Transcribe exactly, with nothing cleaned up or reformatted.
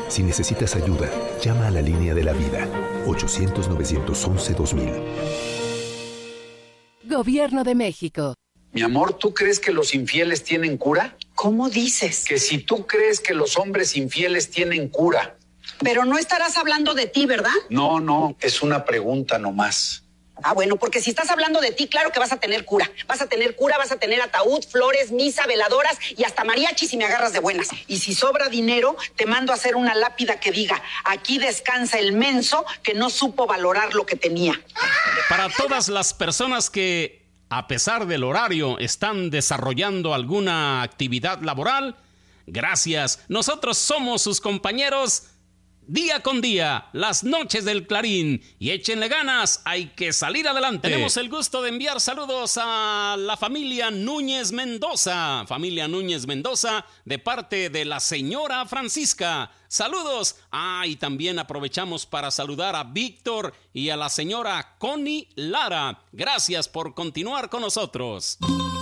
Si necesitas ayuda, llama a la línea de la vida, ochocientos, novecientos once, dos mil. Gobierno de México. Mi amor, ¿tú crees que los infieles tienen cura? ¿Cómo dices? Que si tú crees que los hombres infieles tienen cura. Pero no estarás hablando de ti, ¿verdad? No, no, es una pregunta nomás. Ah, bueno, porque si estás hablando de ti, claro que vas a tener cura. Vas a tener cura, vas a tener ataúd, flores, misa, veladoras y hasta mariachi si me agarras de buenas. Y si sobra dinero, te mando a hacer una lápida que diga: aquí descansa el menso que no supo valorar lo que tenía. Para todas las personas que, a pesar del horario, están desarrollando alguna actividad laboral, gracias. Nosotros somos sus compañeros día con día, las noches del Clarín, y échenle ganas, hay que salir adelante. Tenemos el gusto de enviar saludos a la familia Núñez Mendoza, familia Núñez Mendoza, de parte de la señora Francisca. Saludos. Ah, y también aprovechamos para saludar a Víctor y a la señora Connie Lara. Gracias por continuar con nosotros.